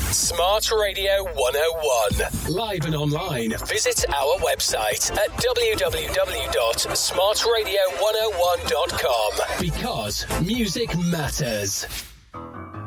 Smart Radio 101. Live and online. Visit our website at www.smartradio101.com. Because music matters.